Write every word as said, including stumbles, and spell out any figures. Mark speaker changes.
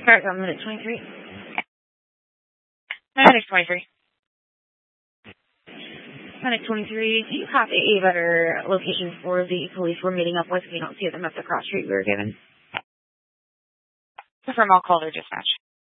Speaker 1: Alright, I'm minute twenty-three. Minute twenty-three. Minute twenty-three. Do you have a better location for the police we're meeting up with? We don't see them at the cross street we were given. From all call their dispatch.